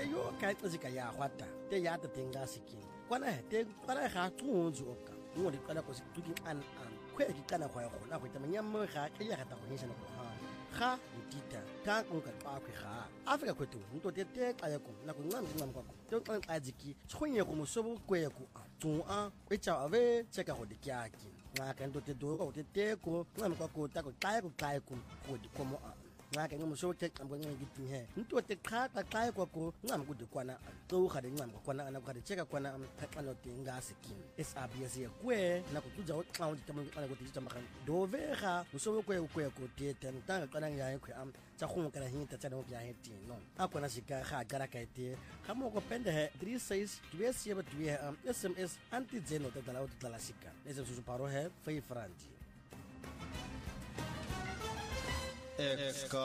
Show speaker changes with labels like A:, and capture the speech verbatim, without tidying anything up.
A: te yo ka tsika ya hwata te ya te tenga sikin kwana he te kwana ga tsunzu oka mo di kwana ko se tuki an an kwe di kana kwa go na go te manyamo ga ke ya ga ta go nyesha no go ha ga ditita ka ko ka kwa kwe ga Africa kwetu nto te te ka ya ko na ko ngam ngam kwa ko te ka ka dziki tshonye go mo sobo kwe ko a tsu a e cha ave cheka go di kyaki na ka nto te do ko te te ko ngam kwa ko ta ko ka ko ka ko go di komo a na ka ngam so te ka ngo ngi tin he nto te ka ka ka ko ko ngam go di kwana to ga di ngam kwana na ga di cheka kwana ka kana te nga sikin S A B S ye kwe na ko tuja o tla o di tamo kana go di tama kan do vega mo so kwe kwe ko te te ntanga kana nga kwe am tsa go kana hinta tsa no ya heti no a kwana sika ga gara ka te ga mo ko pende he three six two seven two am S M S anti zeno te dala o dala sika ese su paro he fei franji
B: Ex